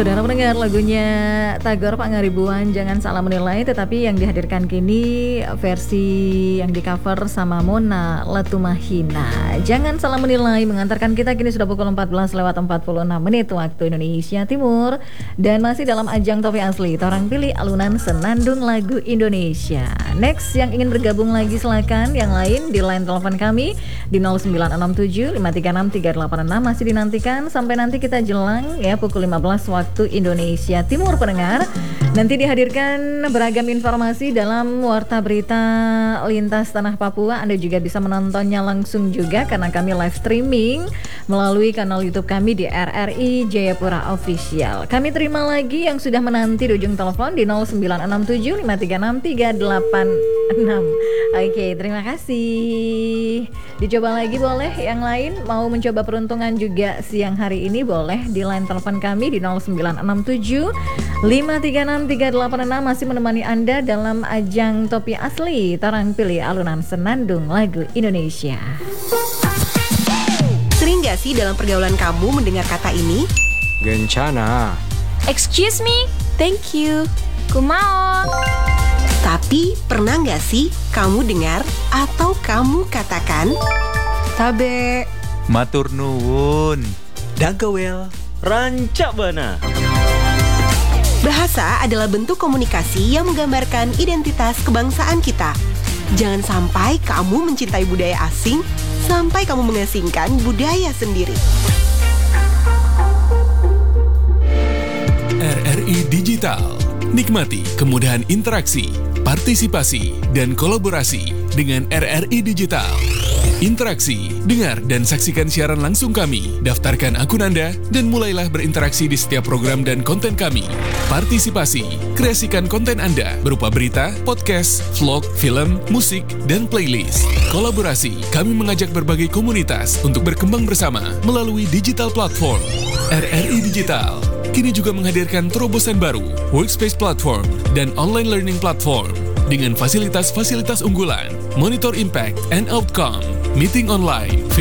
Saudara mendengar lagunya Tagor Pak Ngaribuan, Jangan Salah Menilai, tetapi yang dihadirkan kini versi yang di cover sama Mona Latumahina. Jangan Salah Menilai mengantarkan kita kini sudah pukul 14:46 waktu Indonesia Timur. Dan masih dalam ajang Topi Asli, Torang pilih alunan senandung lagu Indonesia. Next yang ingin bergabung lagi silakan, yang lain di line telepon kami di 0967 536 386 masih dinantikan sampai nanti kita jelang ya pukul 15 waktu Indonesia Timur pendengar. Nanti dihadirkan beragam informasi dalam Warta Berita Lintas Tanah Papua. Anda juga bisa menontonnya langsung juga karena kami live streaming melalui kanal YouTube kami di RRI Jayapura Official. Kami terima lagi yang sudah menanti di ujung telepon di 0967 536 386. Oke, terima kasih. Dicoba lagi boleh, yang lain mau mencoba peruntungan juga siang hari ini boleh di line telepon kami di 0967 536 386 masih menemani Anda dalam ajang Topi Asli, Torang Pilih Alunan Senandung Lagu Indonesia. Sering gak sih dalam pergaulan kamu mendengar kata ini? Gencana. Excuse me, thank you, kumao. Tapi pernah gak sih kamu dengar atau kamu katakan Tabe. Matur nuwun. Dagawel. Rancak bana. bahasa adalah bentuk komunikasi yang menggambarkan identitas kebangsaan kita. Jangan sampai kamu mencintai budaya asing sampai kamu mengasingkan budaya sendiri. RRI Digital. Nikmati kemudahan interaksi, partisipasi, dan kolaborasi dengan RRI Digital. Interaksi, dengar, dan saksikan siaran langsung kami. Daftarkan akun Anda dan mulailah berinteraksi di setiap program dan konten kami. Partisipasi, kreasikan konten Anda berupa berita, podcast, vlog, film, musik, dan playlist. Kolaborasi, kami mengajak berbagai komunitas untuk berkembang bersama melalui digital platform. RRI Digital kini juga menghadirkan terobosan baru, workspace platform, dan online learning platform dengan fasilitas-fasilitas unggulan, monitor impact and outcome, meeting online,